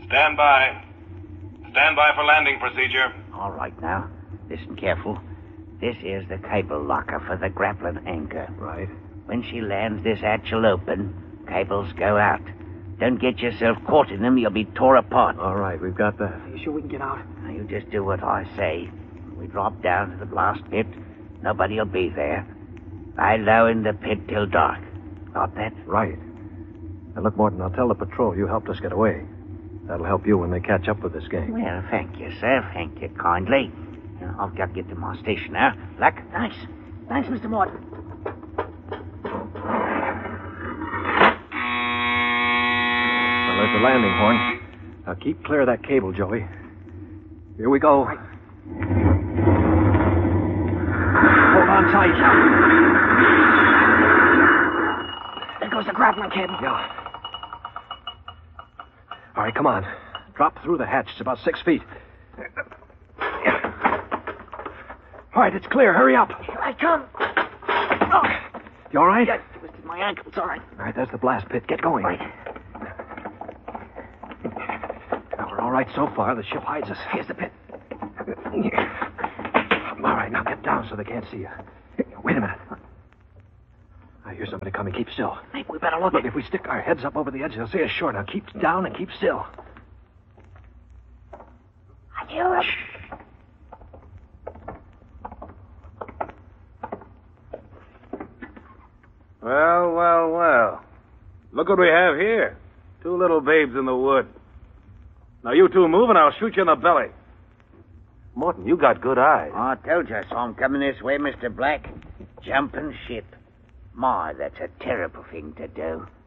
Stand by. Stand by for landing procedure. All right now. Listen careful. This is the cable locker for the grappling anchor. Right. When she lands, this hatch will open. Cables go out. Don't get yourself caught in them. You'll be tore apart. All right, we've got that. You sure we can get out? Now, you just do what I say. We drop down to the blast pit. Nobody'll be there. Lie low in the pit till dark. Got that? Right. Now, look, Morton, I'll tell the patrol you helped us get away. That'll help you when they catch up with this gang. Well, thank you, sir. Thank you kindly. Now, I've got to get to my station now. Luck? Thanks. Thanks, Mr. Morton. Well, there's the landing horn. Now, keep clear of that cable, Joey. Here we go. Right. Hold on tight. There goes the grappling cable. Yeah. All right, come on. Drop through the hatch. It's about 6 feet. All right, it's clear. Hurry up. Here I come. Oh, You all right? I twisted my ankle. It's all right. All right, there's the blast pit. Get going. Right. Now, we're all right so far. The ship hides us. Here's the pit. All right, now get down so they can't see you. Wait a minute. I hear somebody coming. Keep still. Maybe we better look. Look, if we stick our heads up over the edge, they'll see us sure. Now keep down and keep still. I hear him. Well. Look what we have here. 2 little babes in the wood. Now, you two move and I'll shoot you in the belly. Morton, you got good eyes. I told you I saw him coming this way, Mr. Black. Jumping ship. My, that's a terrible thing to do.